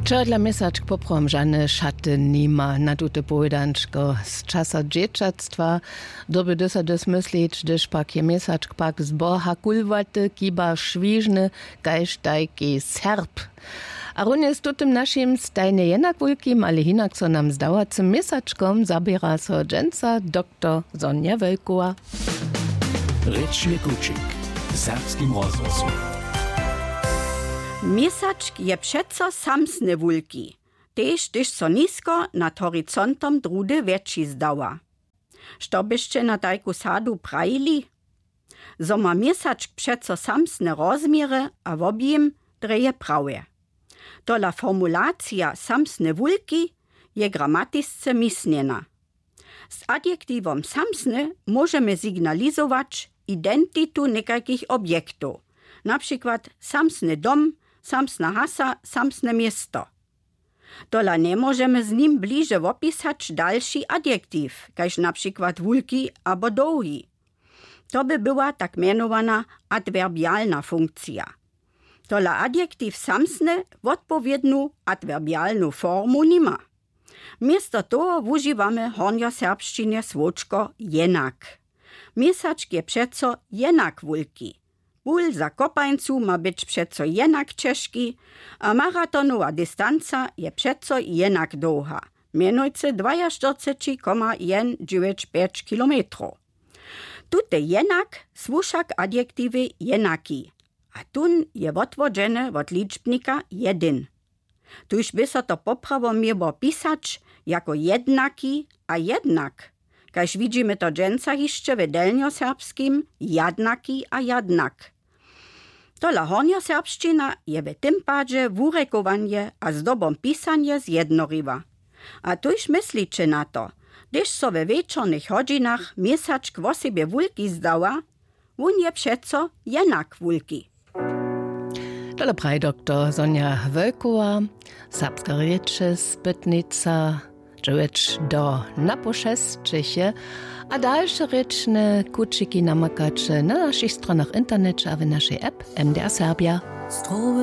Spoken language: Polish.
Čadla mesačk poprom žane šaty nima na tute pojdančko. Z časa dzieciactwa doby dys myslić, gdyż pak je mesačk pak z Boha kulwaty, kiba szwiżny, gajsztajki serb. A runie z tutym naszym stajnie jednak wulkim, ale hinak so nam zdałacym mesačkom zabiera so dżęca dr Sonja Wölkowa. Ryczny kuczyk w serbskim rozgłosu. Mesačk je přeco samsne wulki, tež tyž so nisko nad horizontom drudy větší zdała. Što byście na tajku sadu prajili? So ma mesačk přeco samsne rozmiery a wobjim dreje prawie. Tola formulacja samsne wulki je gramatisce misnjena. Z adjektivom samsne możemy signalizować identitu nekakich objektów, na przykład samsny dom, samsna hasa, samsne miesto. Tola nie możemy z nim bliže opisać dalszy adjektiv, kaž na przykład wulki albo dołhi. To by była tak mianowana adwerbialna funkcja. Tola adjektiv samsne odpowiednią adwerbialną formu nima. Miesto toho używamy hornjoserbszczynie słoczko jenak. Mesačk je přeco jenak wulki. Ból za kopańcu ma być přeco jenak ciężki, a maratonowa dystanca je přeco jenak długa, mianujcy 42,195 km. Tute jenak słuszak adjektywy jenaki, a tun je odwodzene od liczbnika jeden. Tuż by so to poprawo miło pisać jako jednaki a jednak, kaž widzimy to dżęca jeszcze w delnjoserbskim jadnaki a jadnak. Tola hornjoserbščina je w tym padzie wurekowanie a zdobom pisanie zjednoriwa. A tuż myślicie na to, gdyż so we wieczornych hodzinach mesačk o sobie wulki zdała, wun je přeco jenak wulki. Tola praj dr Sonja Wölkowa, serbska rieče, spytnica, dżewecz do napošestčeche, a dalsze ryczne kuczyki namakacze na naszych stronach internecie, a w naszej app MDR Serbia.